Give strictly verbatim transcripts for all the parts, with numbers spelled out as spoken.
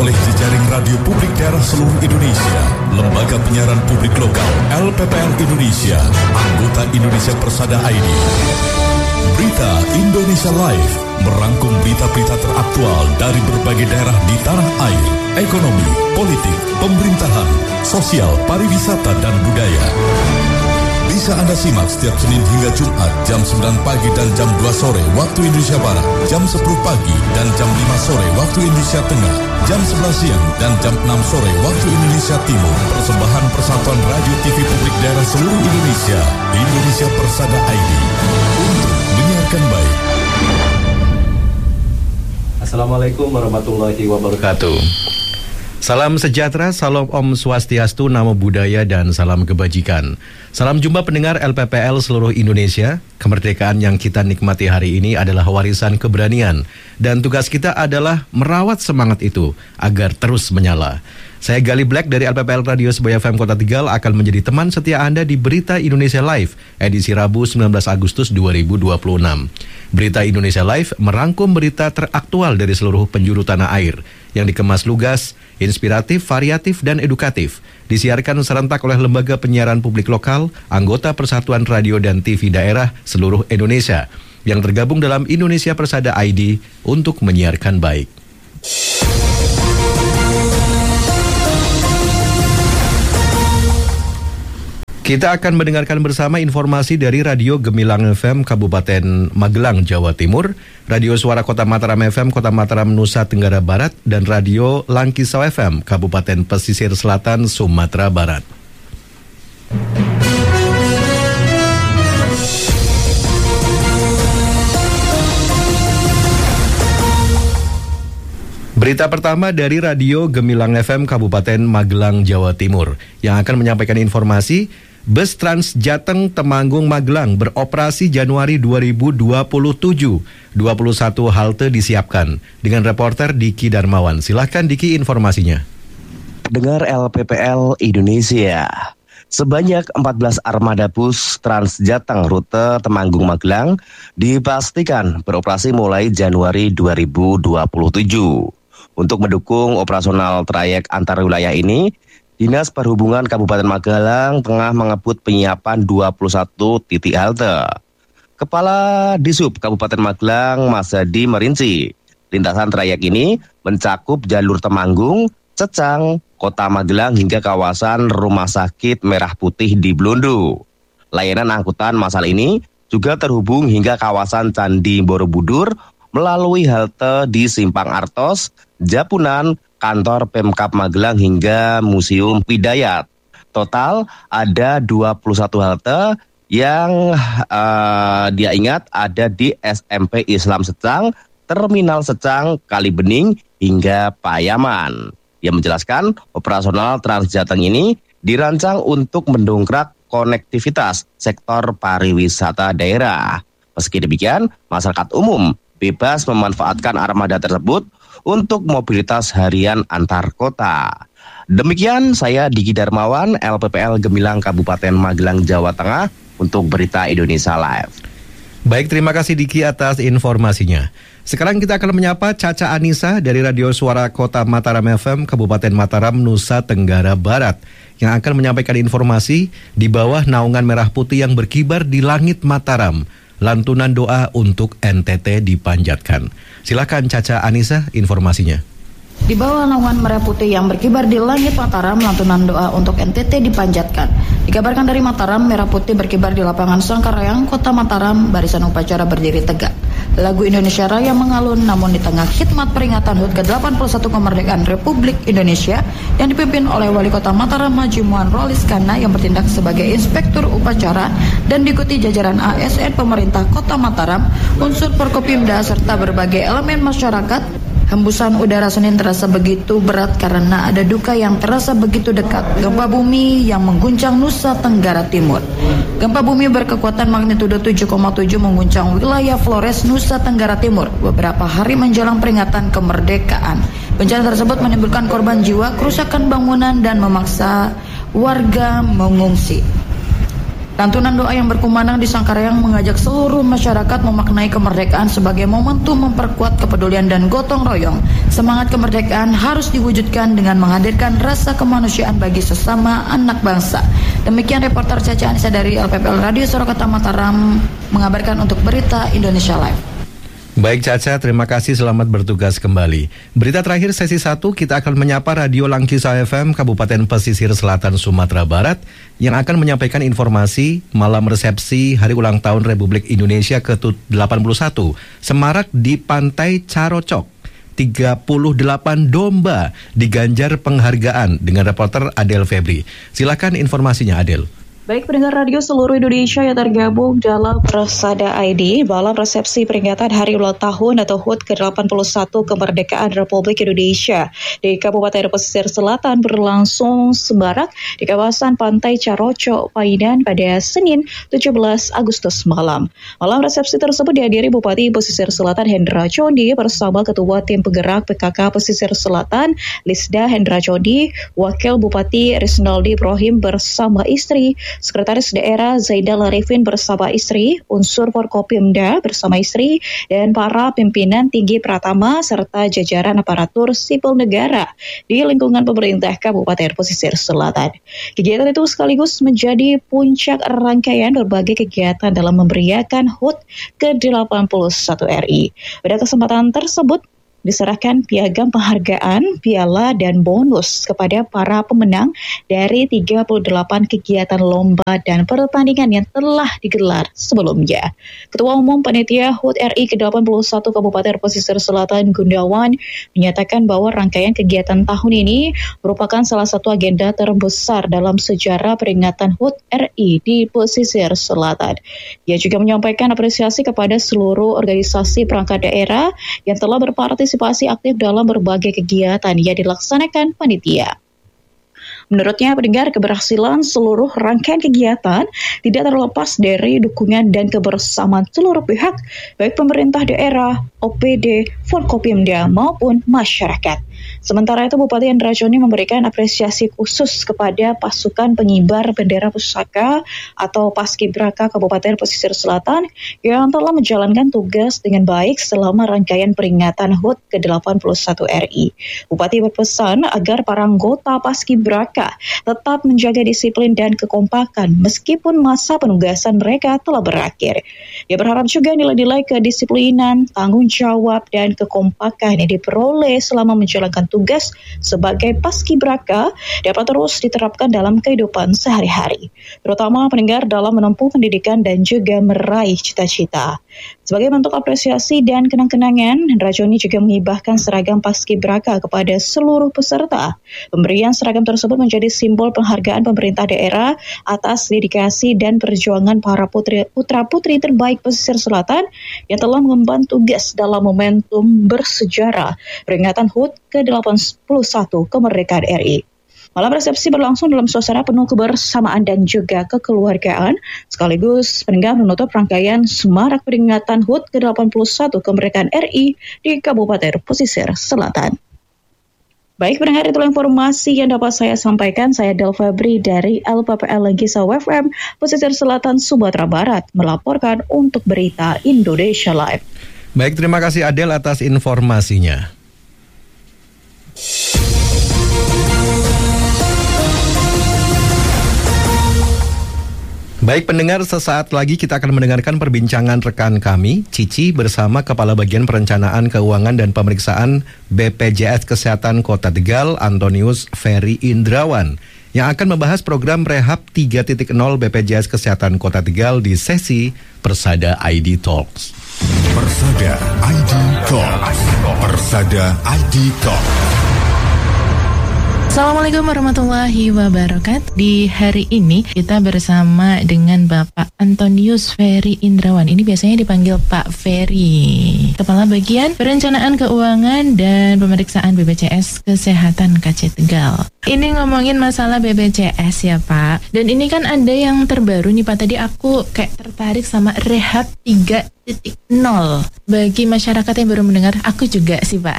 oleh jejaring radio publik daerah seluruh Indonesia, Lembaga Penyiaran Publik Lokal L P P L Indonesia, anggota Indonesia Persada I D. Berita Indonesia Live merangkum berita-berita teraktual dari berbagai daerah di tanah air, ekonomi, politik, pemerintahan, sosial, pariwisata, dan budaya. Bisa Anda simak setiap Senin hingga Jumat jam sembilan pagi dan jam dua sore waktu Indonesia Barat, jam sepuluh pagi dan jam lima sore waktu Indonesia Tengah, jam sebelas siang dan jam enam sore waktu Indonesia Timur. Persembahan Persatuan Radio T V Publik Daerah seluruh Indonesia, Indonesia Persada I D, untuk menyiarkan baik. Assalamualaikum warahmatullahi wabarakatuh. Salam sejahtera, salam Om Swastiastu, Namo Buddhaya, dan salam kebajikan. Salam jumpa pendengar L P P L seluruh Indonesia. Kemerdekaan yang kita nikmati hari ini adalah warisan keberanian. Dan tugas kita adalah merawat semangat itu agar terus menyala. Saya Gali Black dari L P P L Radio Sebuah F M Kota Tegal akan menjadi teman setia Anda di Berita Indonesia Live, edisi Rabu sembilan belas Agustus dua ribu dua puluh enam. Berita Indonesia Live merangkum berita teraktual dari seluruh penjuru tanah air yang dikemas lugas, inspiratif, variatif, dan edukatif. Disiarkan serentak oleh Lembaga Penyiaran Publik Lokal, anggota Persatuan Radio dan T V Daerah seluruh Indonesia, yang tergabung dalam Indonesia Persada I D untuk menyiarkan baik. Kita akan mendengarkan bersama informasi dari Radio Gemilang F M Kabupaten Magelang, Jawa Timur, Radio Suara Kota Mataram F M Kota Mataram, Nusa Tenggara Barat, dan Radio Langkisau F M Kabupaten Pesisir Selatan, Sumatera Barat. Berita pertama dari Radio Gemilang F M Kabupaten Magelang, Jawa Timur, yang akan menyampaikan informasi. Bus Trans Jateng Temanggung Magelang beroperasi Januari dua ribu dua puluh tujuh. dua puluh satu halte disiapkan. Dengan reporter Diki Darmawan. Silahkan Diki informasinya. Dengar L P P L Indonesia. Sebanyak empat belas armada bus Trans Jateng rute Temanggung Magelang dipastikan beroperasi mulai Januari dua ribu dua puluh tujuh. Untuk mendukung operasional trayek antar wilayah ini, Dinas Perhubungan Kabupaten Magelang tengah mengebut penyiapan dua puluh satu titik halte. Kepala Disub Kabupaten Magelang, Mas Hadi, merinci, lintasan trayek ini mencakup jalur Temanggung, Cecang, Kota Magelang hingga kawasan Rumah Sakit Merah Putih di Blondo. Layanan angkutan massal ini juga terhubung hingga kawasan Candi Borobudur melalui halte di Simpang Artos, Japunan, kantor Pemkab Magelang hingga Museum Widayat. Total ada dua puluh satu halte yang uh, dia ingat ada di S M P Islam Secang, Terminal Secang, Kalibening hingga Payaman. Ia menjelaskan operasional Trans Jateng ini dirancang untuk mendongkrak konektivitas sektor pariwisata daerah. Meski demikian, masyarakat umum bebas memanfaatkan armada tersebut untuk mobilitas harian antar kota. Demikian saya Diki Darmawan, L P P L Gemilang Kabupaten Magelang, Jawa Tengah untuk Berita Indonesia Live. Baik, terima kasih Diki atas informasinya. Sekarang kita akan menyapa Caca Anissa dari Radio Suara Kota Mataram F M Kabupaten Mataram, Nusa Tenggara Barat, yang akan menyampaikan informasi di bawah naungan merah putih yang berkibar di langit Mataram. Lantunan doa untuk N T T dipanjatkan. Silakan Caca Anissa informasinya. Di bawah naungan merah putih yang berkibar di langit Mataram, lantunan doa untuk N T T dipanjatkan. Dikabarkan dari Mataram, merah putih berkibar di lapangan Sangkarayang, Kota Mataram, barisan upacara berdiri tegak. Lagu Indonesia Raya mengalun, namun di tengah khidmat peringatan H U T ke delapan puluh satu kemerdekaan Republik Indonesia yang dipimpin oleh Wali Kota Mataram Haji Muan Rolis Kana yang bertindak sebagai inspektur upacara dan diikuti jajaran A S N pemerintah Kota Mataram, unsur Forkopimda serta berbagai elemen masyarakat. Hembusan udara Senin terasa begitu berat karena ada duka yang terasa begitu dekat. Gempa bumi yang mengguncang Nusa Tenggara Timur. Gempa bumi berkekuatan magnitudo tujuh koma tujuh mengguncang wilayah Flores, Nusa Tenggara Timur beberapa hari menjelang peringatan kemerdekaan. Bencana tersebut menimbulkan korban jiwa, kerusakan bangunan, dan memaksa warga mengungsi. Lantunan doa yang berkumandang di Sangkareang mengajak seluruh masyarakat memaknai kemerdekaan sebagai momentum memperkuat kepedulian dan gotong royong. Semangat kemerdekaan harus diwujudkan dengan menghadirkan rasa kemanusiaan bagi sesama anak bangsa. Demikian reporter Caca Anissa dari L P P L Radio Surakarta Mataram mengabarkan untuk Berita Indonesia Live. Baik Caca, terima kasih, selamat bertugas kembali. Berita terakhir sesi satu, kita akan menyapa Radio Langkisa F M Kabupaten Pesisir Selatan Sumatera Barat yang akan menyampaikan informasi malam resepsi Hari Ulang Tahun Republik Indonesia ke delapan puluh satu Semarak di Pantai Carocok. tiga puluh delapan domba diganjar penghargaan dengan reporter Adel Febri. Silakan informasinya Adel. Baik pendengar radio seluruh Indonesia yang tergabung dalam Persada I D, malam resepsi peringatan Hari Ulang Tahun atau H U T ke delapan puluh satu Kemerdekaan Republik Indonesia di Kabupaten Pesisir Selatan berlangsung semarak di kawasan Pantai Carocok, Paidan pada Senin tujuh belas Agustus malam. Malam resepsi tersebut dihadiri Bupati Pesisir Selatan Hendra Condi bersama Ketua Tim Penggerak P K K Pesisir Selatan Lisda Hendra Condi, Wakil Bupati Risnaldi Ibrahim bersama istri, Sekretaris Daerah Zaidal Arifin bersama istri, unsur Forkopimda bersama istri, dan para pimpinan tinggi Pratama serta jajaran aparatur sipil negara di lingkungan pemerintah Kabupaten Pesisir Selatan. Kegiatan itu sekaligus menjadi puncak rangkaian berbagai kegiatan dalam memeriahkan H U T ke delapan puluh satu R I. Pada kesempatan tersebut, diserahkan piagam penghargaan, piala, dan bonus kepada para pemenang dari tiga puluh delapan kegiatan lomba dan pertandingan yang telah digelar sebelumnya. Ketua Umum Panitia H U T R I ke delapan puluh satu Kabupaten Pesisir Selatan Gundawan menyatakan bahwa rangkaian kegiatan tahun ini merupakan salah satu agenda terbesar dalam sejarah peringatan H U T R I di Pesisir Selatan. Ia juga menyampaikan apresiasi kepada seluruh organisasi perangkat daerah yang telah berpartisipasi partisipasi aktif dalam berbagai kegiatan yang dilaksanakan panitia. Menurutnya, pendengar, keberhasilan seluruh rangkaian kegiatan tidak terlepas dari dukungan dan kebersamaan seluruh pihak, baik pemerintah daerah, O P D, Forkopimda, maupun masyarakat. Sementara itu, Bupati Hendra Condi memberikan apresiasi khusus kepada pasukan pengibar bendera pusaka atau Paskibraka Kabupaten Pesisir Selatan yang telah menjalankan tugas dengan baik selama rangkaian peringatan H U T ke delapan puluh satu R I. Bupati berpesan agar para anggota Paskibraka tetap menjaga disiplin dan kekompakan meskipun masa penugasan mereka telah berakhir. Dia berharap juga nilai-nilai kedisiplinan, tanggung jawab, dan kekompakan yang diperoleh selama menjalankan tugas sebagai paskibraka dapat terus diterapkan dalam kehidupan sehari-hari, terutama pendengar dalam menempuh pendidikan dan juga meraih cita-cita. Sebagai bentuk apresiasi dan kenang-kenangan, Hendra Condi juga menghibahkan seragam paskibraka kepada seluruh peserta. Pemberian seragam tersebut menjadi simbol penghargaan pemerintah daerah atas dedikasi dan perjuangan para putri, putra-putri terbaik Pesisir Selatan yang telah mengemban tugas dalam momentum bersejarah peringatan H U T ke delapan puluh satu Kemerdekaan R I. Malam resepsi berlangsung dalam suasana penuh kebersamaan dan juga kekeluargaan, sekaligus pendengar menutup rangkaian semarak peringatan H U T ke delapan puluh satu Kemerdekaan R I di Kabupaten Pesisir Selatan. Baik pendengar, itulah informasi yang dapat saya sampaikan. Saya Del Febri dari L P P L Langkisa F M Pesisir Selatan Sumatera Barat melaporkan untuk Berita Indonesia Live. Baik, terima kasih Adel atas informasinya. Baik pendengar, sesaat lagi kita akan mendengarkan perbincangan rekan kami, Cici, bersama Kepala Bagian Perencanaan Keuangan dan Pemeriksaan B P J S Kesehatan Kota Tegal, Antonius Ferry Indrawan, yang akan membahas program Rehab tiga titik nol B P J S Kesehatan Kota Tegal di sesi Persada I D Talks. Persada I D Talks. Persada I D Talks. Assalamualaikum warahmatullahi wabarakatuh. Di hari ini kita bersama dengan Bapak Antonius Ferry Indrawan. Ini biasanya dipanggil Pak Ferry, Kepala Bagian Perencanaan Keuangan dan Pemeriksaan B P J S Kesehatan K C Tegal. Ini ngomongin masalah B P J S ya Pak. Dan ini kan ada yang terbaru nih Pak. Tadi aku kayak tertarik sama Rehab tiga titik nol. Bagi masyarakat yang baru mendengar, aku juga sih Pak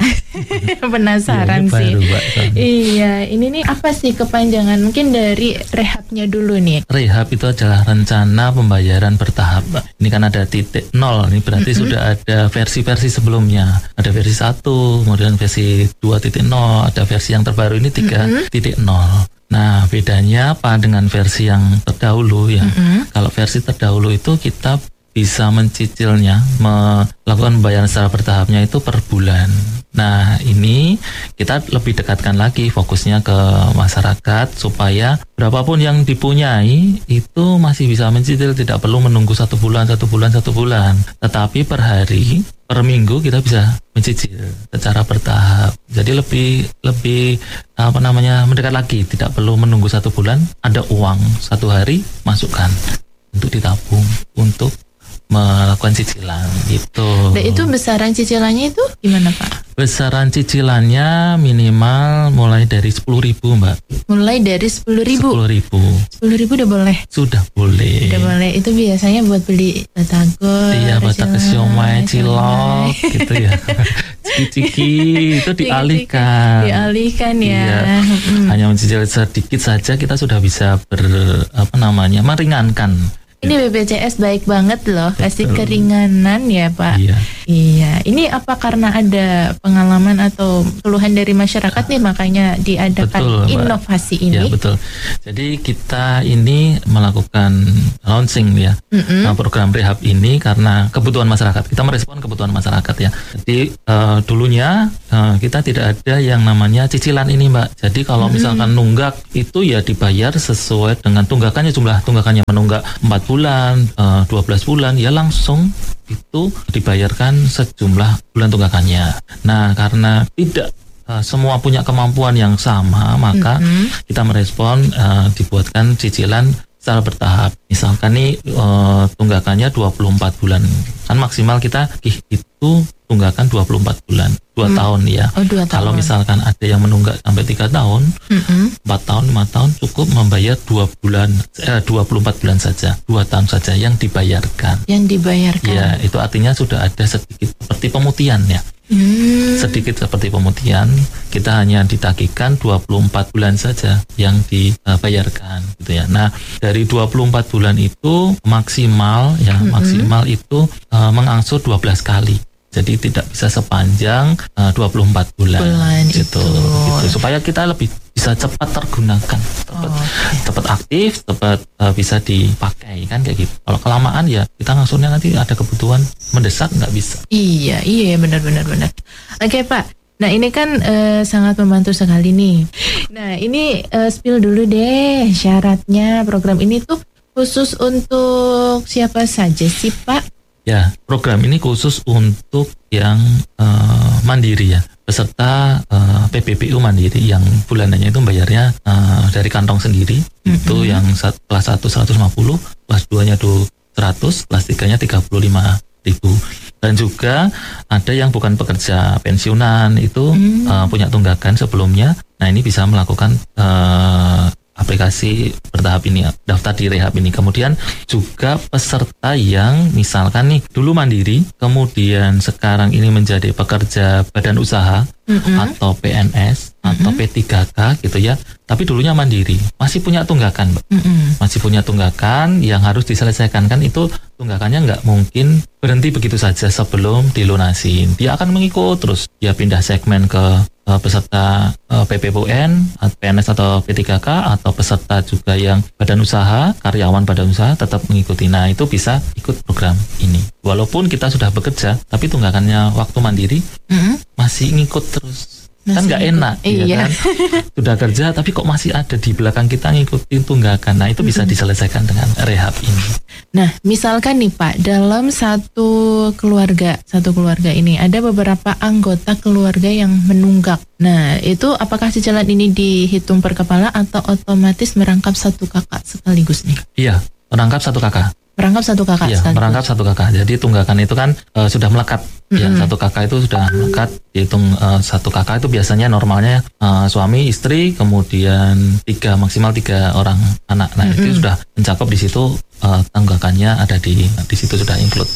penasaran ya, sih. Baru, Pak, iya, ini nih apa sih kepanjangan? Mungkin dari rehabnya dulu nih. Rehab itu adalah rencana pembayaran bertahap, Pak. Ini kan ada titik nol, ini berarti mm-hmm. sudah ada versi-versi sebelumnya. Ada versi satu, kemudian versi dua titik nol, ada versi yang terbaru ini tiga titik nol. Nah, bedanya apa dengan versi yang terdahulu ya? Mm-hmm. Kalau versi terdahulu itu kita bisa mencicilnya, melakukan pembayaran secara bertahapnya itu per bulan. Nah, ini kita lebih dekatkan lagi fokusnya ke masyarakat supaya berapapun yang dipunyai itu masih bisa mencicil, tidak perlu menunggu satu bulan, satu bulan, satu bulan. Tetapi per hari, per minggu kita bisa mencicil secara bertahap. Jadi lebih lebih apa namanya mendekat lagi, tidak perlu menunggu satu bulan. Ada uang satu hari masukkan untuk ditabung untuk melakukan cicilan gitu. Dan itu besaran cicilannya itu gimana Pak? Besaran cicilannya minimal mulai dari sepuluh ribu Mbak. Mulai dari sepuluh ribu? sepuluh ribu. sepuluh ribu udah boleh? Sudah boleh. Udah boleh, itu biasanya buat beli batagor. Iya, batagor siomay, cilok gitu ya. Ciki-ciki itu dialihkan. Dialihkan ya. Iya. Hmm. Hanya mencicil sedikit saja kita sudah bisa ber, apa namanya, meringankan. Ini B P J S baik banget loh, kasih keringanan ya Pak. Iya. Iya. Ini apa karena ada pengalaman atau keluhan dari masyarakat nih makanya diadakan betul, inovasi ini? Ya betul. Jadi kita ini melakukan launching ya mm-hmm. program rehab ini karena kebutuhan masyarakat. Kita merespon kebutuhan masyarakat ya. Jadi uh, dulunya uh, kita tidak ada yang namanya cicilan ini Mbak. Jadi kalau mm-hmm. misalkan nunggak itu ya dibayar sesuai dengan tunggakannya, jumlah tunggakannya menunggak empat bulan, uh, dua belas bulan, ya langsung itu dibayarkan sejumlah bulan tunggakannya. Nah, karena tidak uh, semua punya kemampuan yang sama, maka mm-hmm. kita merespon uh, dibuatkan cicilan secara bertahap. Misalkan nih uh, tunggakannya dua puluh empat bulan. Kan maksimal kita itu tunggakan dua puluh empat bulan, dua hmm. tahun ya. Oh, dua tahun. Kalau misalkan ada yang menunggak sampai tiga tahun, mm-hmm. empat tahun, lima tahun cukup membayar dua bulan, eh, dua puluh empat bulan saja, dua tahun saja yang dibayarkan. Yang dibayarkan. Ya, itu artinya sudah ada sedikit seperti pemutihan ya. Hmm. Sedikit seperti pemutihan, kita hanya ditagihkan dua puluh empat bulan saja yang dibayarkan gitu ya. Nah, dari dua puluh empat bulan itu maksimal ya, mm-hmm. maksimal itu uh, mengangsur dua belas kali. Jadi tidak bisa sepanjang uh, dua puluh empat bulan, bulan gitu, gitu. Supaya kita lebih bisa cepat tergunakan, cepat, oh, okay. cepat aktif, cepat uh, bisa dipakai kan kayak gitu. Kalau kelamaan ya kita ngangsurnya nanti ada kebutuhan mendesak nggak bisa. Iya, iya benar-benar benar. Oke Pak. Nah ini kan uh, sangat membantu sekali nih. Nah ini uh, spill dulu deh syaratnya program ini tuh khusus untuk siapa saja sih Pak? Ya, program ini khusus untuk yang uh, mandiri ya, peserta uh, P P P U mandiri yang bulanannya itu bayarnya uh, dari kantong sendiri. Mm-hmm. Itu yang sat, kelas satu seratus lima puluh, kelas dua-nya tuh seratus, kelas tiga-nya tiga puluh lima ribu. Dan juga ada yang bukan pekerja pensiunan itu mm. uh, punya tunggakan sebelumnya. Nah, ini bisa melakukan uh, aplikasi bertahap ini, daftar di rehab ini. Kemudian juga peserta yang misalkan nih dulu mandiri, kemudian sekarang ini menjadi pekerja badan usaha mm-hmm. atau P N S mm-hmm. atau P tiga K gitu ya, tapi dulunya mandiri, masih punya tunggakan, mm-hmm. masih punya tunggakan yang harus diselesaikan. Kan itu tunggakannya nggak mungkin berhenti begitu saja sebelum dilunasin. Dia akan mengikut terus, dia pindah segmen ke Uh, peserta uh, P P P U N, P N S atau P tiga K, atau peserta juga yang badan usaha, karyawan badan usaha tetap mengikuti. Nah itu bisa ikut program ini. Walaupun kita sudah bekerja, tapi tunggakannya waktu mandiri mm-hmm. masih ngikut terus. Masih kan nggak enak, iya. ya kan? Sudah kerja tapi kok masih ada di belakang kita ngikutin tunggakan. Nah itu bisa diselesaikan dengan rehab ini. Nah misalkan nih Pak, dalam satu keluarga, satu keluarga ini ada beberapa anggota keluarga yang menunggak. Nah itu apakah cicilan ini dihitung per kepala atau otomatis merangkap satu kakak sekaligus nih? Iya, merangkap satu kakak. Merangkap satu kakak ya, sekaligus. merangkap satu kakak. Jadi tunggakan itu kan uh, sudah melekat. Mm-hmm. Ya, satu kakak itu sudah melekat. Dihitung uh, satu kakak itu biasanya normalnya uh, suami, istri, kemudian tiga maksimal tiga orang anak. Nah, mm-hmm. itu sudah mencakup di situ uh, tunggakannya ada di di situ sudah include. Gitu.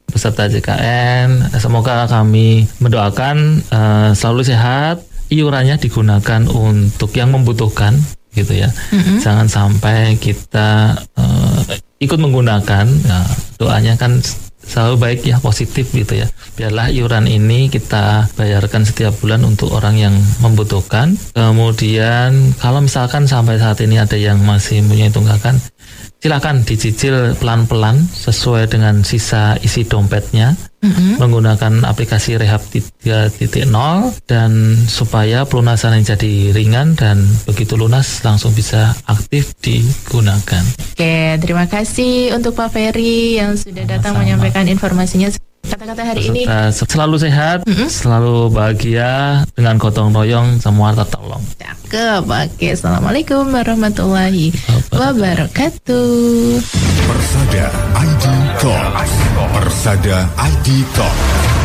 peserta J K N. Semoga kami mendoakan uh, selalu sehat, iurannya digunakan untuk yang membutuhkan gitu ya. Mm-hmm. Jangan sampai kita uh, ikut menggunakan, nah, doanya kan selalu baik ya, positif gitu ya. Biarlah iuran ini kita bayarkan setiap bulan untuk orang yang membutuhkan. Kemudian kalau misalkan sampai saat ini ada yang masih punya tunggakan, silakan dicicil pelan-pelan sesuai dengan sisa isi dompetnya, mm-hmm. menggunakan aplikasi Rehab tiga titik nol, dan supaya pelunasan yang jadi ringan dan begitu lunas langsung bisa aktif digunakan. Oke, terima kasih untuk Pak Ferry yang sudah datang Sama-sama. menyampaikan informasinya. Kata-kata hari ini selalu sehat, mm-hmm. selalu bahagia, dengan gotong royong semua tertolong. Cakep. Oke, assalamualaikum warahmatullahi wabarakatuh. Persada I D Talk. Persada I D Talk.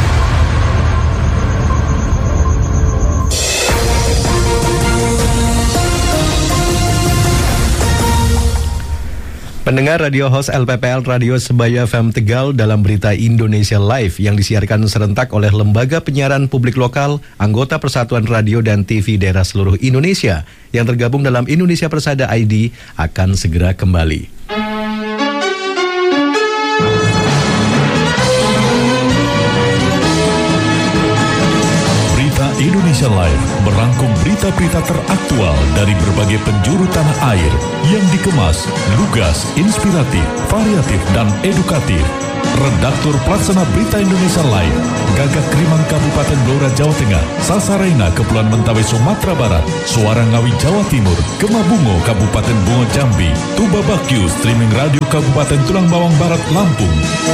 Pendengar radio host L P P L Radio Sebaya F M Tegal dalam berita Indonesia Live yang disiarkan serentak oleh Lembaga Penyiaran Publik Lokal, anggota Persatuan Radio dan T V daerah seluruh Indonesia yang tergabung dalam Indonesia Persada I D akan segera kembali. Indonesia Live merangkum berita-berita teraktual dari berbagai penjuru tanah air yang dikemas, lugas, inspiratif, variatif, dan edukatif. Redaktur Pelaksana Berita Indonesia Live, Gagak Krimang Kabupaten Blora Jawa Tengah, Sasarena Kepulauan Mentawai Sumatera Barat, Suara Ngawi Jawa Timur, Gema Bungo Kabupaten Bungo Jambi, Tuba Bakyu Streaming Radio Kabupaten Tulang Bawang Barat Lampung.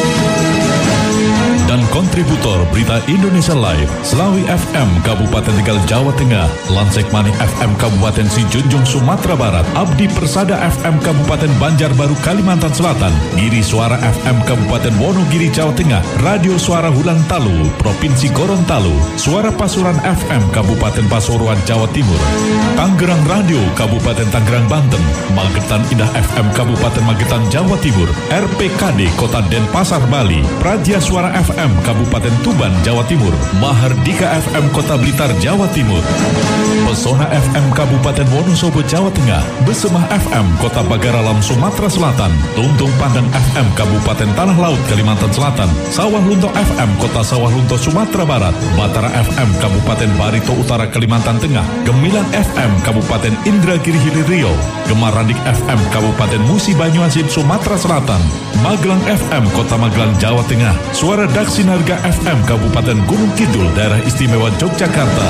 Dan kontributor Berita Indonesia Live, Selawi F M Kabupaten Tegal Jawa Tengah, Lansek Manik F M Kabupaten Sijunjung Sumatera Barat, Abdi Persada F M Kabupaten Banjarbaru Kalimantan Selatan, Giri Suara F M Kabupaten Wonogiri Jawa Tengah, Radio Suara Hulang Talu Provinsi Gorontalo, Suara Pasuruan F M Kabupaten Pasuruan Jawa Timur, Tangerang Radio Kabupaten Tangerang Banten, Magetan Indah F M Kabupaten Magetan Jawa Timur, R P K D Kota Denpasar Bali, Praja Suara F M Kabupaten Tuban Jawa Timur, Mahardika F M Kota Blitar Jawa Timur, Pesona F M Kabupaten Wonosobo Jawa Tengah, Besemah F M Kota Bagaralam Sumatera Selatan, Tuntung Pandang F M Kabupaten Tanah Laut Kalimantan Selatan, Sawah Lunto F M Kota Sawah Lunto Sumatera Barat, Batara F M Kabupaten Barito Utara Kalimantan Tengah, Gemilang F M Kabupaten Indragiri Hilir Riau, Gemarandik F M Kabupaten Musi Banyuasin Sumatera Selatan, Magelang F M Kota Magelang Jawa Tengah, Suara Daksinarga F M Kabupaten Gunung Kidul Daerah Istimewa Yogyakarta,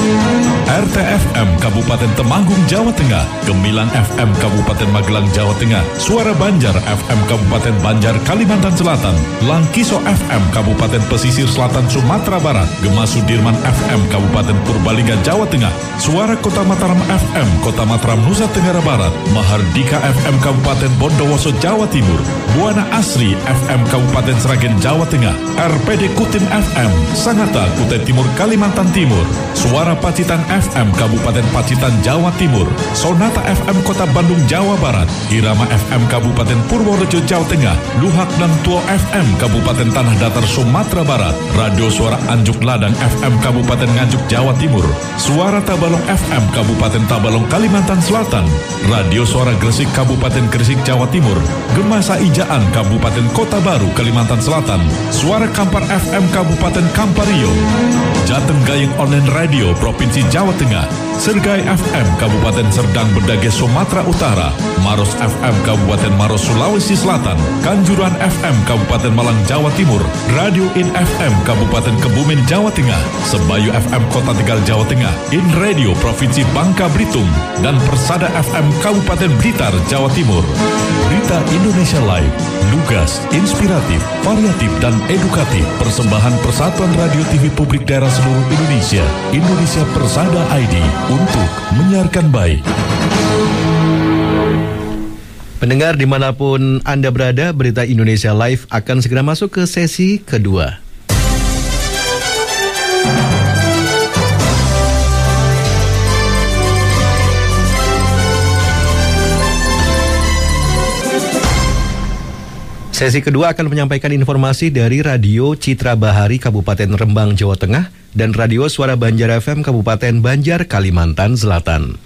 R T F M Kabupaten Temanggung Jawa Tengah, Gemilang F M Kabupaten Magelang Jawa Tengah, Suara Banjar F M Kabupaten Banjar Kalimantan Selatan, Langkiso F M Kabupaten Pesisir Selatan Sumatera Barat, Gema Sudirman F M Kabupaten Purbalingga Jawa Tengah, Suara Kota Mataram F M Kota Mataram Nusa Tenggara Barat, Mahardika F M Kabupaten Bondowoso Jawa Timur, Buana Asri F M Kabupaten Sragen Jawa Tengah, R P D Kutin F M Sangatta Kutai Timur Kalimantan Timur, Suara Pacitan F M Kabupaten Pacitan Jawa Timur, Sonata F M Kota Bandung Jawa Barat, Irama F M Kabupaten Purworejo Jawa Tengah, Luhak dan Tuo F M Kabupaten Tanah Datar Sumatera Barat, Radio Suara Anjuk Ladang F M Kabupaten Nganjuk Jawa Timur, Suara Tabalong F M Kabupaten Tabalong Kalimantan Selatan, Radio Suara Gresik Kabupaten Gresik Jawa Timur, Gema Saijaan Kabupaten Kota Baru Kalimantan Selatan, Suara Kampar F M Kabupaten Kampario, Jateng Gayeng Online Radio Provinsi Jawa Tengah, Sergai F M Kabupaten Serdang Bedage Sumatera Utara, Maros F M Kabupaten Maros Sulawesi Selatan, Kanjuruhan F M Kabupaten Malang Jawa Timur, Radio In F M Kabupaten Kebumen Jawa Tengah, Sebayu F M Kota Tegal Jawa Tengah, In Radio Provinsi Bangka Belitung, dan Persada F M Kabupaten Blitar Jawa Timur. Berita Indonesia Live, lugas, inspiratif, variatif, dan edukatif. Persembahan Persatuan Radio T V Publik Daerah seluruh Indonesia, Indonesia Persada I D, untuk menyiarkan baik. Pendengar dimanapun Anda berada, Berita Indonesia Live akan segera masuk ke sesi kedua. Sesi kedua akan menyampaikan informasi dari Radio Citra Bahari Kabupaten Rembang, Jawa Tengah dan Radio Suara Banjar F M Kabupaten Banjar, Kalimantan Selatan.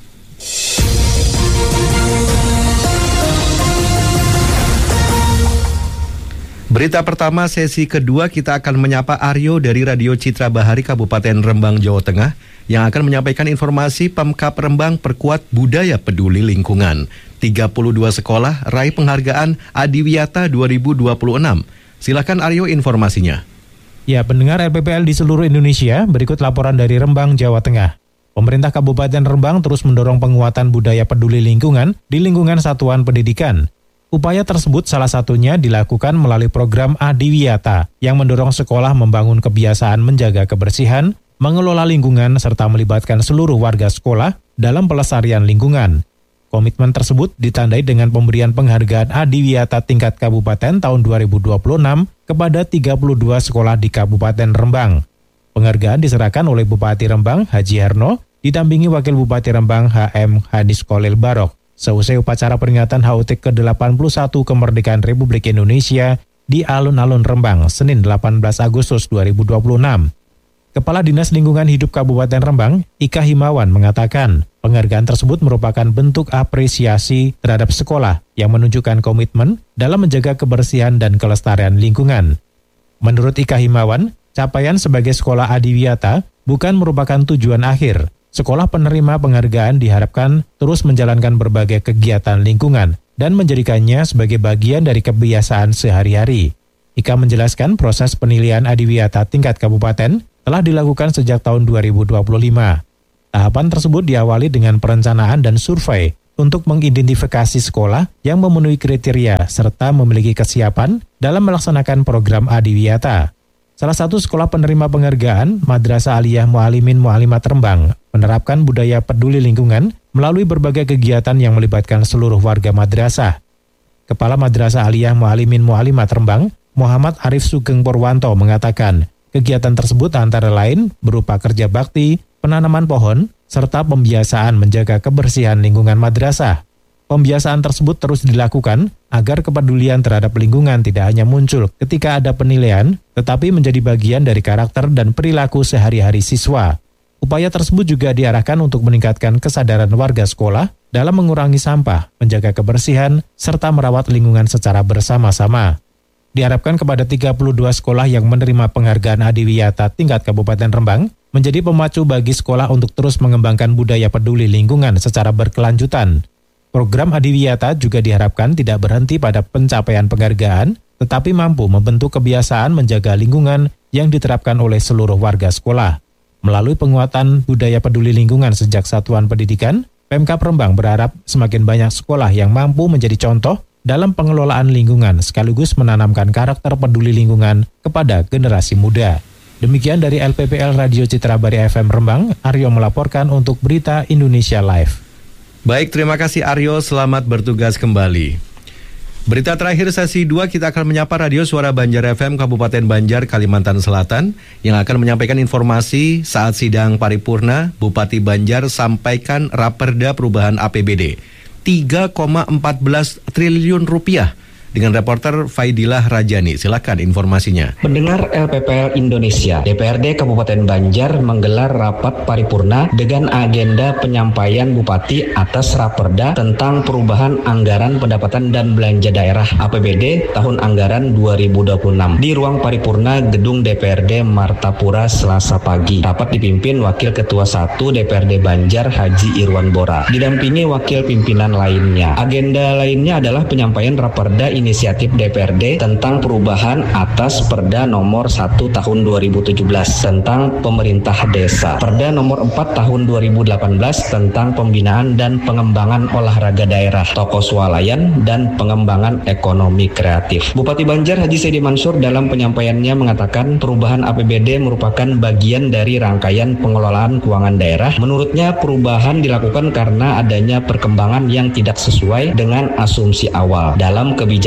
Berita pertama sesi kedua kita akan menyapa Aryo dari Radio Citra Bahari Kabupaten Rembang, Jawa Tengah yang akan menyampaikan informasi Pemkab Rembang perkuat budaya peduli lingkungan. tiga puluh dua sekolah raih penghargaan Adiwiyata dua ribu dua puluh enam. Silakan Aryo informasinya. Ya, pendengar L P P L di seluruh Indonesia, berikut laporan dari Rembang, Jawa Tengah. Pemerintah Kabupaten Rembang terus mendorong penguatan budaya peduli lingkungan di lingkungan satuan pendidikan. Upaya tersebut salah satunya dilakukan melalui program Adiwiyata yang mendorong sekolah membangun kebiasaan menjaga kebersihan, mengelola lingkungan, serta melibatkan seluruh warga sekolah dalam pelestarian lingkungan. Komitmen tersebut ditandai dengan pemberian penghargaan Adiwiyata tingkat kabupaten tahun dua ribu dua puluh enam kepada tiga puluh dua sekolah di Kabupaten Rembang. Penghargaan diserahkan oleh Bupati Rembang, Haji Herno, didampingi Wakil Bupati Rembang, H M Hadis Kolil Barok, seusai upacara peringatan H U T ke delapan puluh satu Kemerdekaan Republik Indonesia di alun-alun Rembang, Senin delapan belas Agustus dua ribu dua puluh enam. Kepala Dinas Lingkungan Hidup Kabupaten Rembang, Ika Himawan, mengatakan penghargaan tersebut merupakan bentuk apresiasi terhadap sekolah yang menunjukkan komitmen dalam menjaga kebersihan dan kelestarian lingkungan. Menurut Ika Himawan, capaian sebagai sekolah Adiwiyata bukan merupakan tujuan akhir. Sekolah penerima penghargaan diharapkan terus menjalankan berbagai kegiatan lingkungan dan menjadikannya sebagai bagian dari kebiasaan sehari-hari. Ika menjelaskan proses penilaian Adiwiyata tingkat kabupaten telah dilakukan sejak tahun dua ribu dua puluh lima. Tahapan tersebut diawali dengan perencanaan dan survei untuk mengidentifikasi sekolah yang memenuhi kriteria serta memiliki kesiapan dalam melaksanakan program Adiwiyata. Salah satu sekolah penerima penghargaan, Madrasah Aliyah Mu'alimin Mu'alimat Rembang, menerapkan budaya peduli lingkungan melalui berbagai kegiatan yang melibatkan seluruh warga madrasah. Kepala Madrasah Aliyah Mu'alimin Mu'alimat Rembang, Muhammad Arif Sugeng Purwanto, mengatakan kegiatan tersebut antara lain berupa kerja bakti, penanaman pohon, serta pembiasaan menjaga kebersihan lingkungan madrasah. Pembiasaan tersebut terus dilakukan agar kepedulian terhadap lingkungan tidak hanya muncul ketika ada penilaian, tetapi menjadi bagian dari karakter dan perilaku sehari-hari siswa. Upaya tersebut juga diarahkan untuk meningkatkan kesadaran warga sekolah dalam mengurangi sampah, menjaga kebersihan, serta merawat lingkungan secara bersama-sama. Diharapkan kepada tiga puluh dua sekolah yang menerima penghargaan Adiwiyata tingkat Kabupaten Rembang menjadi pemacu bagi sekolah untuk terus mengembangkan budaya peduli lingkungan secara berkelanjutan. Program Adiwiyata juga diharapkan tidak berhenti pada pencapaian penghargaan, tetapi mampu membentuk kebiasaan menjaga lingkungan yang diterapkan oleh seluruh warga sekolah. Melalui penguatan budaya peduli lingkungan sejak satuan pendidikan, Pemkab Rembang berharap semakin banyak sekolah yang mampu menjadi contoh dalam pengelolaan lingkungan sekaligus menanamkan karakter peduli lingkungan kepada generasi muda. Demikian dari L P P L Radio Citra Bahari F M Rembang, Aryo melaporkan untuk Berita Indonesia Live. Baik, terima kasih Aryo, selamat bertugas kembali. Berita terakhir sesi dua kita akan menyapa Radio Suara Banjar F M Kabupaten Banjar, Kalimantan Selatan yang akan menyampaikan informasi saat sidang paripurna Bupati Banjar sampaikan Raperda Perubahan A P B D tiga koma empat belas triliun rupiah dengan reporter Faidillah Rajani. Silakan informasinya. Pendengar L P P L Indonesia, D P R D Kabupaten Banjar menggelar rapat paripurna dengan agenda penyampaian Bupati atas Raperda tentang perubahan anggaran pendapatan dan belanja daerah A P B D tahun anggaran dua ribu dua puluh enam di ruang paripurna Gedung D P R D Martapura Selasa pagi. Rapat dipimpin Wakil Ketua satu D P R D Banjar Haji Irwan Bora, didampingi wakil pimpinan lainnya. Agenda lainnya adalah penyampaian Raperda inisiatif D P R D tentang perubahan atas Perda nomor satu tahun dua ribu tujuh belas tentang pemerintah desa, Perda nomor empat tahun dua ribu delapan belas tentang pembinaan dan pengembangan olahraga daerah, toko swalayan, dan pengembangan ekonomi kreatif. Bupati Banjar Haji Saidi Mansur dalam penyampaiannya mengatakan perubahan A P B D merupakan bagian dari rangkaian pengelolaan keuangan daerah. Menurutnya perubahan dilakukan karena adanya perkembangan yang tidak sesuai dengan asumsi awal dalam kebijakan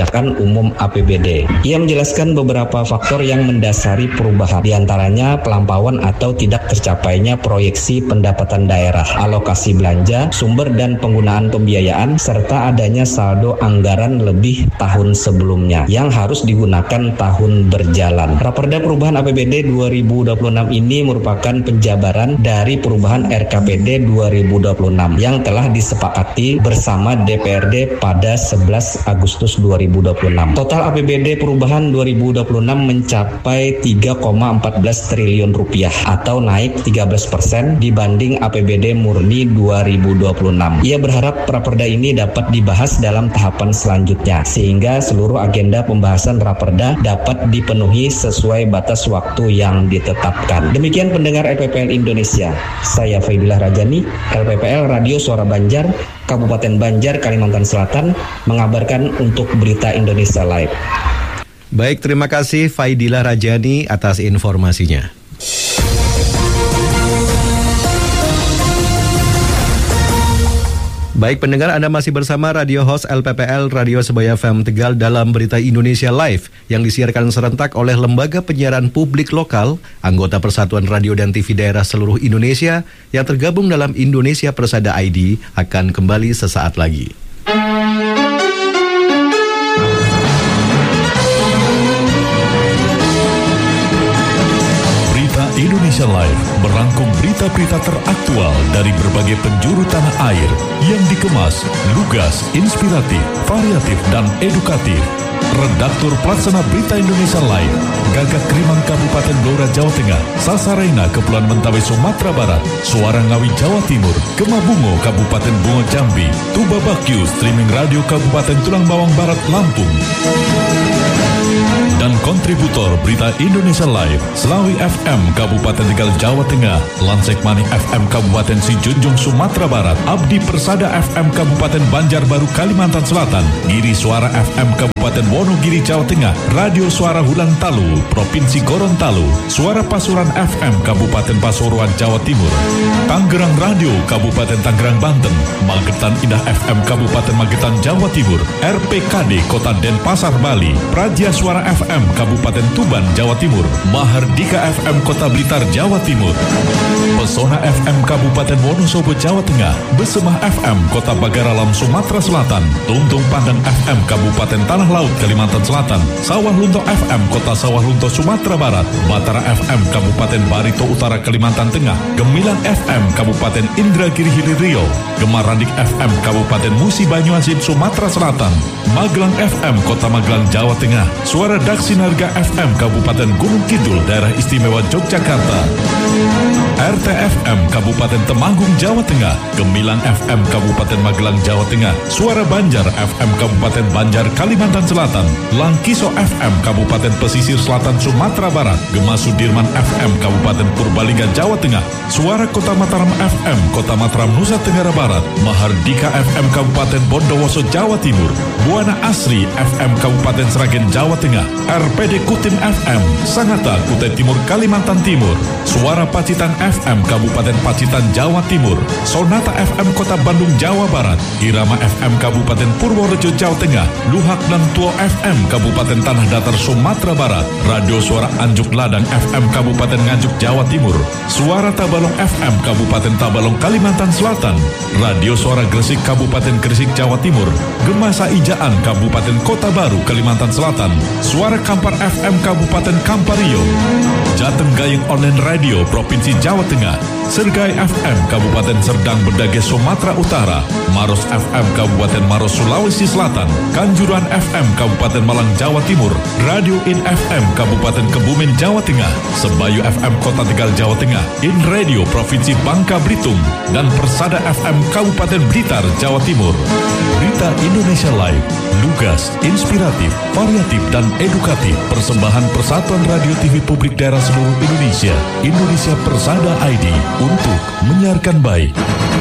kebijakan umum A P B D. Ia menjelaskan beberapa faktor yang mendasari perubahan, diantaranya pelampauan atau tidak tercapainya proyeksi pendapatan daerah, alokasi belanja, sumber dan penggunaan pembiayaan, serta adanya saldo anggaran lebih tahun sebelumnya yang harus digunakan tahun berjalan. Raperda Perubahan A P B D dua ribu dua puluh enam ini merupakan penjabaran dari perubahan R K P D dua ribu dua puluh enam yang telah disepakati bersama D P R D pada sebelas Agustus dua ribu dua puluh enam. Total A P B D perubahan dua ribu dua puluh enam mencapai tiga koma empat belas triliun rupiah atau naik tiga belas persen dibanding A P B D murni dua ribu dua puluh enam. Ia berharap raperda ini dapat dibahas dalam tahapan selanjutnya sehingga seluruh agenda pembahasan raperda dapat dipenuhi sesuai batas waktu yang ditetapkan. Demikian pendengar L P P L Indonesia. Saya Faidillah Rajani, L P P L Radio Suara Banjar, Kabupaten Banjar, Kalimantan Selatan, mengabarkan untuk Berita Indonesia Live. Baik, terima kasih Faidillah Rajani atas informasinya. Baik pendengar, Anda masih bersama radio host L P P L Radio Sebaya F M Tegal dalam Berita Indonesia Live yang disiarkan serentak oleh Lembaga Penyiaran Publik Lokal, anggota Persatuan Radio dan T V Daerah seluruh Indonesia yang tergabung dalam Indonesia Persada I D akan kembali sesaat lagi. Indonesia Live merangkum berita-berita teraktual dari berbagai penjuru tanah air yang dikemas, lugas, inspiratif, variatif, dan edukatif. Redaktur Pelaksana Berita Indonesia Live, Gagak Krimang Kabupaten Blora Jawa Tengah, Sasarena Kepulauan Mentawai Sumatera Barat, Suara Ngawi Jawa Timur, Gema Bungo Kabupaten Bungo Jambi, Tuba Bakyu Streaming Radio Kabupaten Tulang Bawang Barat Lampung. Dan kontributor Berita Indonesia Live, Selawi F M Kabupaten Tegal Jawa Tengah, Lansek Manik F M Kabupaten Sijunjung Sumatera Barat, Abdi Persada F M Kabupaten Banjarbaru Kalimantan Selatan, Giri Suara F M Kabupaten Wonogiri Jawa Tengah, Radio Suara Hulang Talu Provinsi Gorontalo, Suara Pasuruan F M Kabupaten Pasuruan Jawa Timur, Tangerang Radio Kabupaten Tangerang Banten, Magetan Indah F M Kabupaten Magetan Jawa Timur, R P K D Kota Denpasar Bali, Praja Suara F M Kabupaten Tuban Jawa Timur, Mahardika F M Kota Blitar Jawa Timur, Pesona F M Kabupaten Wonosobo Jawa Tengah, Besemah F M Kota Bagaralam Sumatera Selatan, Tuntung Pandang F M Kabupaten Tanah Laut Kalimantan Selatan, Sawah Lunto F M Kota Sawah Lunto Sumatera Barat, Batara F M Kabupaten Barito Utara Kalimantan Tengah, Gemilang F M Kabupaten Indragiri Hilir Riau, Gemarandik F M Kabupaten Musi Banyuasin Sumatera Selatan, Magelang F M Kota Magelang Jawa Tengah, Suara Daksinarga F M Kabupaten Gunung Kidul Daerah Istimewa Yogyakarta, R T F M Kabupaten Temanggung Jawa Tengah, Gemilang F M Kabupaten Magelang Jawa Tengah, Suara Banjar F M Kabupaten Banjar Kalimantan Selatan, Langkiso F M Kabupaten Pesisir Selatan Sumatera Barat, Gema Sudirman F M Kabupaten Purbalingga Jawa Tengah, Suara Kota Mataram F M Kota Mataram Nusa Tenggara Barat, Mahardika F M Kabupaten Bondowoso Jawa Timur, Buana Asri F M Kabupaten Sragen Jawa Tengah, R P D Kutim F M Sangatta Kutai Timur Kalimantan Timur, Suara Pacitan F M Kabupaten Pacitan Jawa Timur, Sonata F M Kota Bandung Jawa Barat, Irama F M Kabupaten Purworejo Jawa Tengah, Luhak dan Tuo F M Kabupaten Tanah Datar Sumatera Barat, Radio Suara Anjuk Ladang F M Kabupaten Nganjuk Jawa Timur, Suara Tabalong F M Kabupaten Tabalong Kalimantan Selatan, Radio Suara Gresik Kabupaten Gresik Jawa Timur, Gema Saijaan Kabupaten Kota Baru Kalimantan Selatan, Suara Kampar F M Kabupaten Kampario, Jateng Gayeng Online Radio Provinsi Jawa Tengah, Sergai F M Kabupaten Serdang Bedage Sumatera Utara, Maros F M Kabupaten Maros Sulawesi Selatan, Kanjuruhan F M Kabupaten Malang Jawa Timur, Radio In F M Kabupaten Kebumen Jawa Tengah, Sebayu F M Kota Tegal Jawa Tengah, In Radio Provinsi Bangka Belitung, dan Persada F M Kabupaten Blitar Jawa Timur. Berita Indonesia Live, lugas, inspiratif, variatif, dan edukatif. Persembahan Persatuan Radio T V Publik Daerah seluruh Indonesia, Indonesia Persada I D, untuk menyiarkan baik.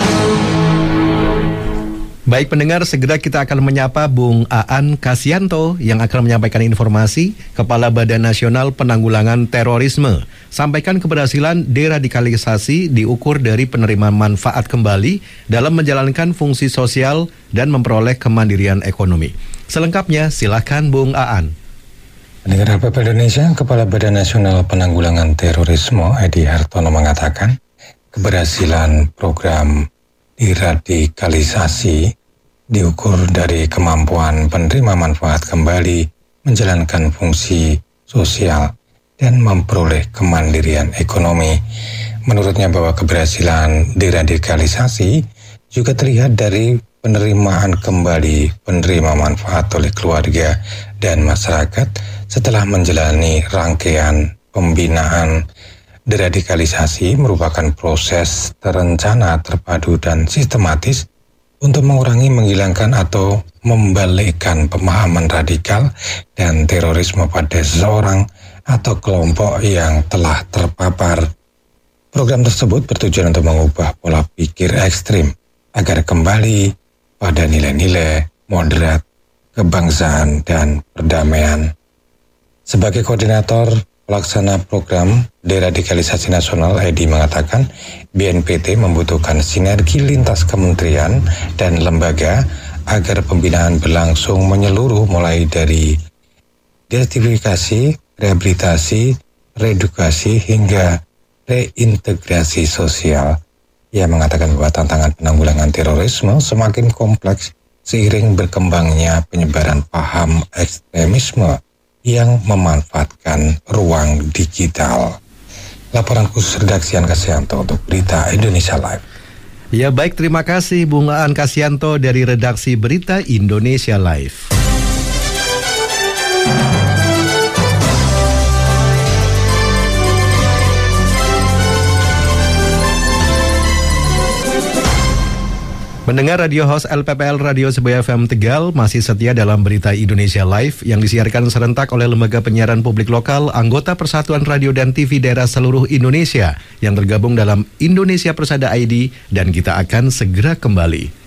Baik pendengar, segera kita akan menyapa Bung Aan Kasianto yang akan menyampaikan informasi Kepala Badan Nasional Penanggulangan Terorisme. Sampaikan keberhasilan deradikalisasi diukur dari penerimaan manfaat kembali dalam menjalankan fungsi sosial dan memperoleh kemandirian ekonomi. Selengkapnya silakan Bung Aan. Pendengar L P P L Indonesia, Kepala Badan Nasional Penanggulangan Terorisme Edi Hartono mengatakan keberhasilan program deradikalisasi diukur dari kemampuan penerima manfaat kembali menjalankan fungsi sosial dan memperoleh kemandirian ekonomi. Menurutnya bahwa keberhasilan deradikalisasi juga terlihat dari penerimaan kembali penerima manfaat oleh keluarga dan masyarakat setelah menjalani rangkaian pembinaan. Deradikalisasi merupakan proses terencana, terpadu, dan sistematis untuk mengurangi, menghilangkan, atau membalikkan pemahaman radikal dan terorisme pada seseorang atau kelompok yang telah terpapar. Program tersebut bertujuan untuk mengubah pola pikir ekstrim agar kembali pada nilai-nilai moderat, kebangsaan, dan perdamaian. Sebagai koordinator pelaksana program deradikalisasi nasional, Edi mengatakan B N P T membutuhkan sinergi lintas kementerian dan lembaga agar pembinaan berlangsung menyeluruh mulai dari deaktivifikasi, rehabilitasi, reedukasi, hingga reintegrasi sosial. Ia mengatakan bahwa tantangan penanggulangan terorisme semakin kompleks seiring berkembangnya penyebaran paham ekstremisme yang memanfaatkan ruang digital. Laporan khusus redaksi An Kasyanto untuk Berita Indonesia Live. Ya baik, terima kasih Bung Aan Kasyanto dari redaksi Berita Indonesia Live. Mendengar radio host L P P L Radio Sebuah F M Tegal masih setia dalam Berita Indonesia Live yang disiarkan serentak oleh Lembaga Penyiaran Publik Lokal, anggota Persatuan Radio dan T V Daerah seluruh Indonesia yang tergabung dalam Indonesia Persada I D, dan kita akan segera kembali.